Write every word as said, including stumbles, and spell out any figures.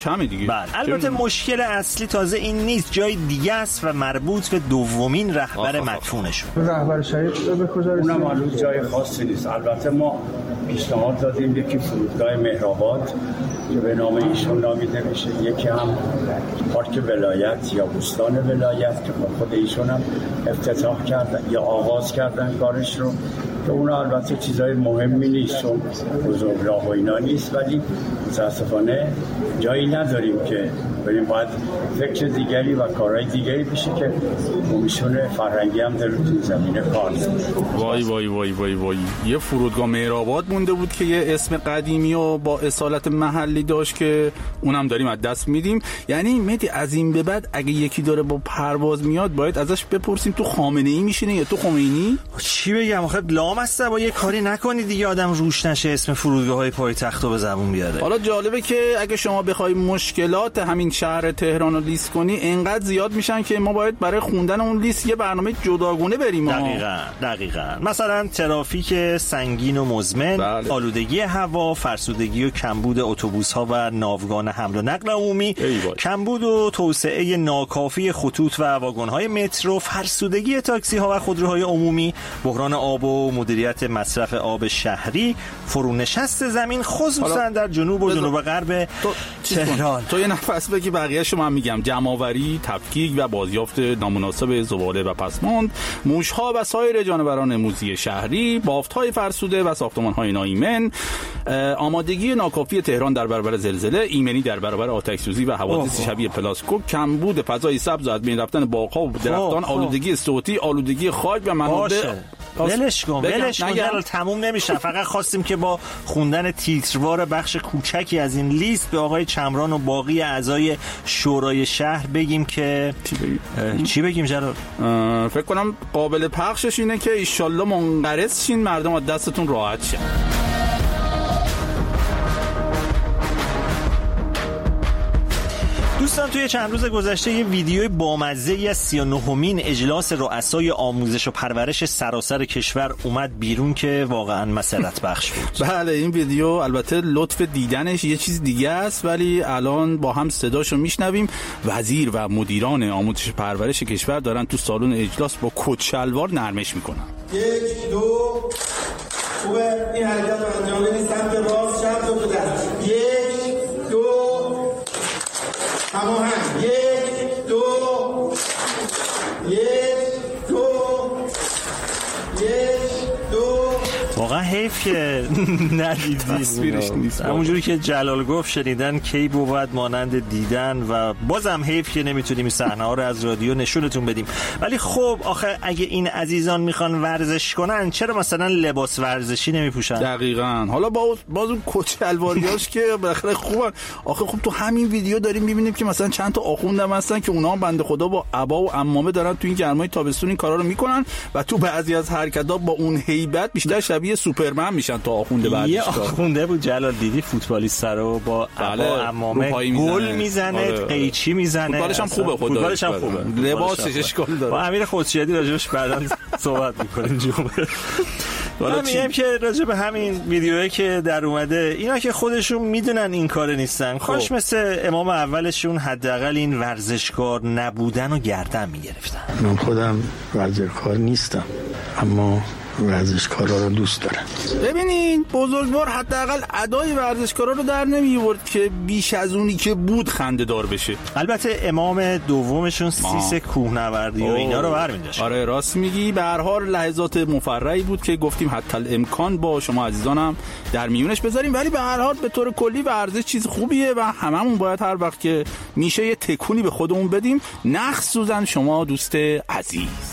کمه دیگه. بله. البته مشکل اصلی تازه این نیست، جای دیگه است و مربوط به دومین رهبر مدفونشون. رهبر شهید به کجا رسید؟ اونم هنوز جای خاصی نیست. البته ما پیشنهاد دادیم یکی فرودگاه مهرآباد که به نام ایشون نامیده بشه، یکی هم پارک ولایت یا بوستان ولایت که خود ایشون هم افتتاح کردن یا آغاز کردن کارش رو، که اون البته چیزای مهمی نیست چون بزرگراه و اینا نیست، ولی متاسفانه جایی نداریم که بریم. باید فکر دیگری و کارهای دیگری بشه که کمیسیون فرهنگی هم در این زمینه کار کنه. وای وای وای وای وای یه فرودگاه مهرآباد مونده بود که یه اسم قدیمی و با اصالت محلی داشت که اونم داریم از دست میدیم. یعنی مهدی از این به بعد اگه یکی داره با پرواز میاد باید ازش بپرسیم تو خامنه‌ای میشینه یا تو خمینی؟ چی بگم آخه لامصب با یه کاری نکنی دیگه آدم روش نشه اسم فرودگاه‌های پایتختو به زبون بیاره. حالا جالبه که اگه شما بخوای مشکلات همین شهر تهران رو لیست کنی اینقدر زیاد میشن که ما باید برای خوندن اون لیست یه برنامه جداگونه بریم. دقیقاً دقیقاً مثلا ترافیک سنگین و مزمن، بله. آلودگی هوا، فرسودگی و کمبود اتوبوس‌ها و ناوگان حمل و نقل عمومی، کمبود و توسعه ناکافی خطوط و واگن‌های مترو، فرسودگی تاکسی‌ها و خودروهای عمومی، بحران آب و مدیریت مصرف آب شهری، فرونشست زمین خصوصا در جنوب و جنوب غرب تهران. تو یه نفس بگی بقیه شما هم میگم: جمع‌آوری، تفکیک و بازیافت نامناسب زباله و پسماند، موش‌ها و سایر جانوران موذی شهری، بافت‌های فرسوده و ساختمان‌های ناایمن، آمادگی ناکافی تهران در برابر زلزله، ایمنی در برابر آتش‌سوزی و حوادث شبیه پلاسکوب، کمبود فضای سبز و از بین رفتن باغ‌ها و درختان، آلودگی صوتی، آلودگی خاک و منابع. ولش کن ولش کن تموم نمیشه. فقط خواستیم که با خوندن تیتروار بخش کوچکی از این لیست به آقای چمران و باقی اعضای شورای شهر بگیم که چی بگیم چی بگیم جلال؟ فکر کنم قابل پخشش اینه که ایشالله منقرض شین، مردم از دستتون راحت شن. دوستان توی چند روز گذشته یه ویدیوی بامزه‌ای از سی و نهمین اجلاس رؤسای آموزش و پرورش سراسر کشور اومد بیرون که واقعا مسرت بخش بود. بله این ویدیو البته لطف دیدنش یه چیز دیگه است، ولی الان با هم صداشو میشنویم. وزیر و مدیران آموزش و پرورش کشور دارن تو سالن اجلاس با کت شلوار نرمش میکنن. یک دو خوبه این حرکت رو انجام بدید، سمت راست چپ دو دست. یک دو هماهنگ. یک دو یک دو یک دو. واقعا حیف که ندیدید تصویرش نیست. همونجوری که جلال گفت شنیدن کی بود مانند دیدن، و بازم حیف که نمیتونیم این صحنه ها رو از رادیو نشونتون بدیم. ولی خب آخه اگه این عزیزان میخوان ورزش کنن چرا مثلا لباس ورزشی نمیپوشن؟ دقیقاً. حالا باز باز اون کت الواریاش که بالاخره خوبن. آخه خب تو همین ویدیو داریم میبینیم که مثلا چند تا آخوندم هستن که اونها هم بنده خدا با عبا و عمامه دارن تو این گرمای تابستون این کارا رو میکنن و تو بعضی از حرکت‌ها با اون هیبت بیشتر شبیه سوپرمن میشن تا آخونده بعدش. یه آخونده بود جلال دیدی فوتبالیست رو با عبا و عمامه گل میزنه، قیچی میزنه. فوتبالش هم خوبه، فوتبالش هم خوبه، لباسش اشکال داره. با امیر خودشیدی راجعش بعداً صحبت میکنیم جمعه. حالا میگم که راجع به همین ویدیوهایی که در اومده اینا که خودشون میدونن این کار نیستن، کاش مثل امام اولشون حداقل این ورزشکار نبودن و گردن میگرفتن. من خودم ورزشکار نیستم اما ورزشکارا رو دوست دارم. ببینین بزرگوار حداقل ادای ورزشکارا رو در نمیورد که بیش از اونی که بود خنده دار بشه. البته امام دومشون سیس کوهنوردی و اینا رو برمی‌داشت. آره راست میگی. به هر حال لحظات مفرحی بود که گفتیم حتی الامکان با شما عزیزانم در میونش بذاریم، ولی به هر حال به طور کلی ورزش چیز خوبیه و هممون باید هر وقت که میشه یه تکونی به خودمون بدیم، نخصوصا شما دوست عزیز.